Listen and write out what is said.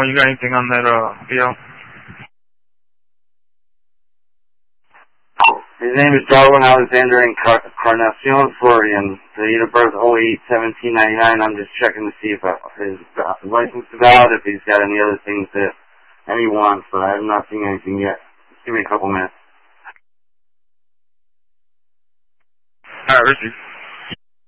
phone. You got anything on that, PO? His name is Darwin Alexander Encarnacion Florian. The date of birth 08/1799. I'm just checking to see if his license is out, if he's got any other things that he wants, but I have not seen anything yet. Just give me a couple minutes. Alright, Richie.